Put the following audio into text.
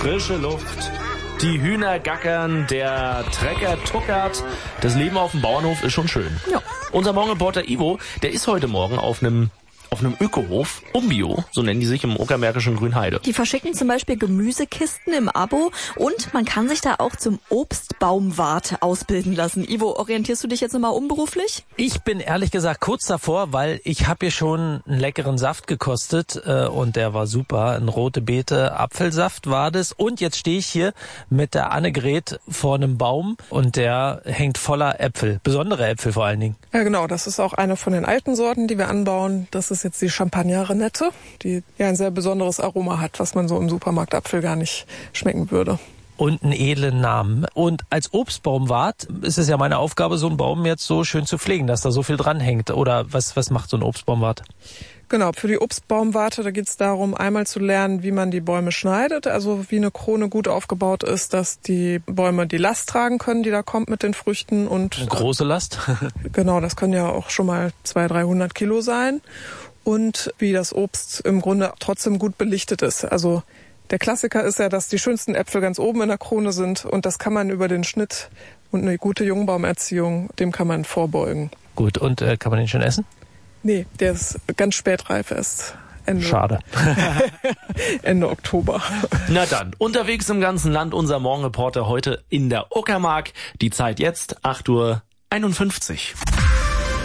frische Luft, die Hühner gackern, der Trecker tuckert. Das Leben auf dem Bauernhof ist schon schön. Ja. Unser Morgenreporter Ivo, der ist heute Morgen auf einem Ökohof, Umbio, so nennen die sich im Uckermärkischen Grünheide. Die verschicken zum Beispiel Gemüsekisten im Abo und man kann sich da auch zum Obstbaumwart ausbilden lassen. Ivo, orientierst du dich jetzt nochmal beruflich? Ich bin ehrlich gesagt kurz davor, weil ich habe hier schon einen leckeren Saft gekostet und der war super. Ein rote Beete Apfelsaft war das. Und jetzt stehe ich hier mit der Annegret vor einem Baum und der hängt voller Äpfel, besondere Äpfel vor allen Dingen. Ja genau, das ist auch eine von den alten Sorten, die wir anbauen. Das ist jetzt die Champagner-Renette, die ja ein sehr besonderes Aroma hat, was man so im Supermarkt Apfel gar nicht schmecken würde. Und einen edlen Namen. Und als Obstbaumwart ist es ja meine Aufgabe, so einen Baum jetzt so schön zu pflegen, dass da so viel dran hängt. Oder was macht so ein Obstbaumwart? Genau, für die Obstbaumwarte, da geht es darum, einmal zu lernen, wie man die Bäume schneidet, also wie eine Krone gut aufgebaut ist, dass die Bäume die Last tragen können, die da kommt mit den Früchten. Und eine große Last? Genau, das können ja auch schon mal 200-300 Kilo sein. Und wie das Obst im Grunde trotzdem gut belichtet ist. Also der Klassiker ist ja, dass die schönsten Äpfel ganz oben in der Krone sind und das kann man über den Schnitt und eine gute Jungbaumerziehung, dem kann man vorbeugen. Gut, und kann man den schon essen? Nee, der ist ganz spätreif erst. Schade. Ende Oktober. Na dann, unterwegs im ganzen Land unser Morgenreporter heute in der Uckermark. Die Zeit jetzt 8:51 Uhr.